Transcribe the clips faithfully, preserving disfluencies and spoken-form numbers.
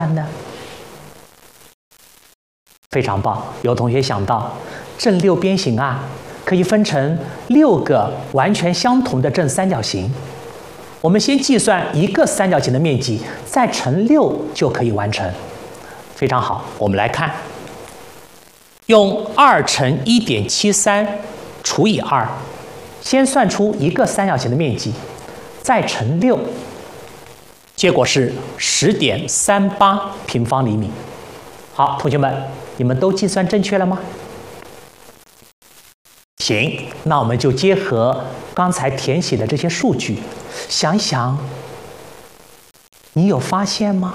呢？非常棒，有同学想到正六边形啊，可以分成六个完全相同的正三角形。我们先计算一个三角形的面积，再乘六就可以完成。非常好，我们来看，用二乘一点七三除以二，先算出一个三角形的面积，再乘六，结果是十点三八平方厘米。好，同学们，你们都计算正确了吗？行，那我们就结合刚才填写的这些数据，想想，你有发现吗？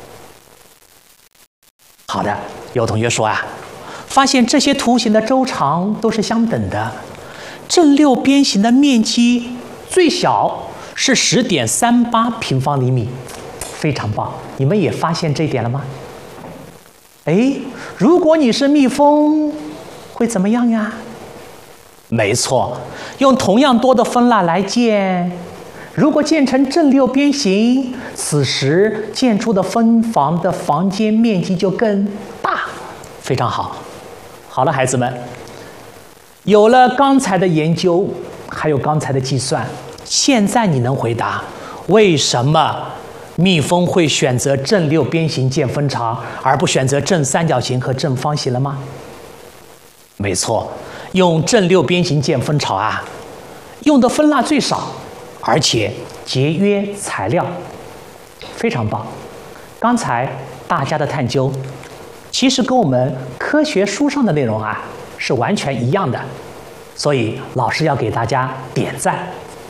好的，有同学说啊，发现这些图形的周长都是相等的，正六边形的面积最小是十点三八平方厘米，非常棒！你们也发现这一点了吗？哎，如果你是蜜蜂，会怎么样呀？没错，用同样多的蜂蜡来建，如果建成正六边形，此时建出的蜂房的房间面积就更大。非常好。好了，孩子们，有了刚才的研究，还有刚才的计算，现在你能回答为什么蜜蜂会选择正六边形建蜂巢，而不选择正三角形和正方形了吗？没错，用正六边形建蜂巢啊，用的蜂蜡最少，而且节约材料，非常棒。刚才大家的探究，其实跟我们科学书上的内容啊是完全一样的，所以老师要给大家点赞。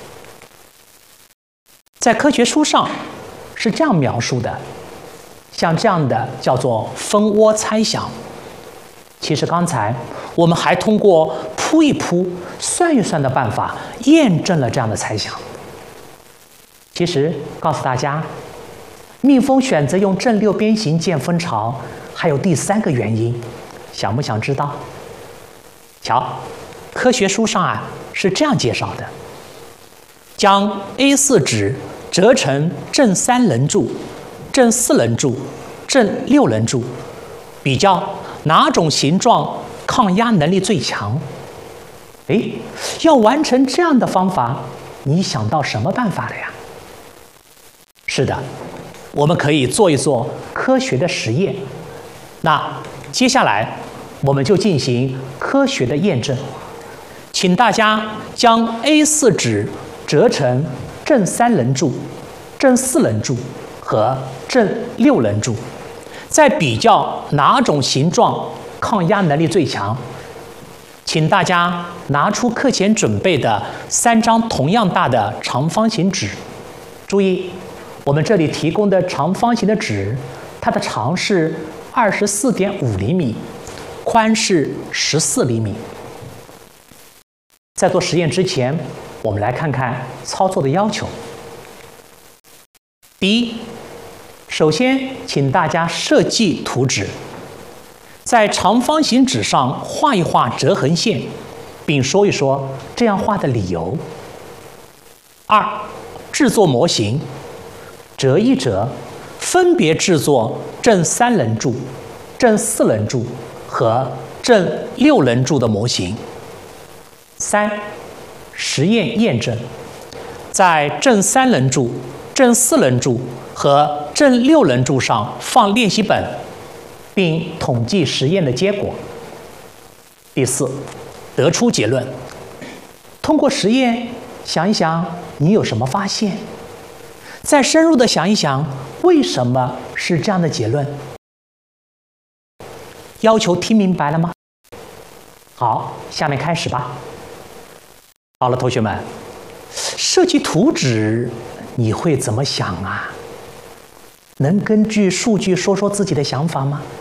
在科学书上是这样描述的，像这样的叫做蜂窝猜想。其实刚才我们还通过铺一铺、算一算的办法，验证了这样的猜想。其实告诉大家，蜜蜂选择用正六边形建蜂巢，还有第三个原因，想不想知道？瞧，科学书上啊是这样介绍的：将 A 四 纸折成正三棱柱、正四棱柱、正六棱柱，比较哪种形状抗压能力最强？哎，要完成这样的方法，你想到什么办法了呀？是的，我们可以做一做科学的实验。那接下来我们就进行科学的验证。请大家将 A 四 纸折成正三棱柱、正四棱柱和正六棱柱，再比较哪种形状抗压能力最强。请大家拿出课前准备的三张同样大的长方形纸。注意，我们这里提供的长方形的纸，它的长是二十四点五厘米，宽是十四厘米。在做实验之前，我们来看看操作的要求。第一，首先请大家设计图纸，在长方形纸上画一画折痕线，并说一说这样画的理由。二，制作模型，折一折，分别制作正三棱柱、正四棱柱和正六棱柱的模型。三，实验验证，在正三棱柱、正四棱柱和正六棱柱上放练习本，并统计实验的结果。第四，得出结论。通过实验，想一想你有什么发现，再深入的想一想为什么是这样的结论。要求听明白了吗？好，下面开始吧。好了，同学们，设计图纸你会怎么想啊？能根据数据说说自己的想法吗？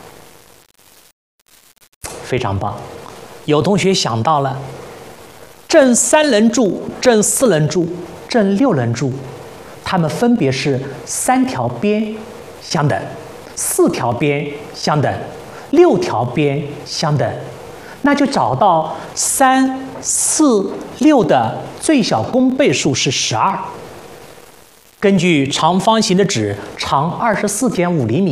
非常棒，有同学想到了正三棱柱、正四棱柱、正六棱柱，它们分别是三条边相等、四条边相等、六条边相等，那就找到三、四、六的最小公倍数是十二。根据长方形的纸长二十四点五厘米，